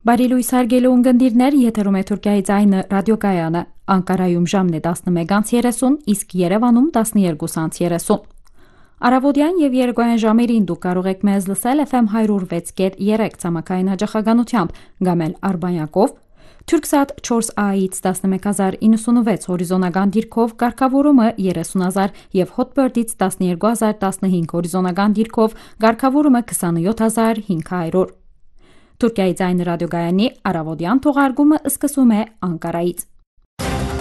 Բարի լույս հարգելի ունկնդիրներ, եթերում է Թուրքիայի ձայնը ռադիոկայանը, Անկարայում ժամն է 11:30, իսկ Երևանում 12:30։ Առավոտյան եւ երեկոյան ժամերին դուք կարող եք մեզ լսել FM 106.3 ցամաքային հաճախականությամբ, կամ էլ Արբանյակով, Turksat 4A-ից 11096 հորիզոնական դիրքով, կարգավորումը 30000 եւ Hotbird-ից 12015 հորիզոնական դիրքով, կարգավորումը 27500։ Թուրքիայի ձայնը ռադիոգայանի առավոտյան թողարկումը սկսում է Անկարայից։